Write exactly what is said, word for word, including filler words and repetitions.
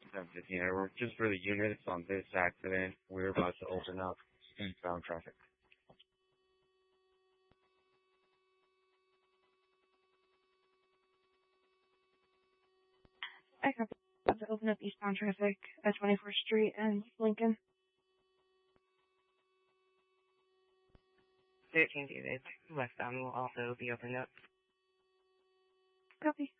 seven fifteen. I work just for the units on this accident. We're about to open up eastbound traffic. I copy. About to open up eastbound traffic at twenty-fourth Street and Lincoln. thirteen David, westbound will also be opened up. Copy.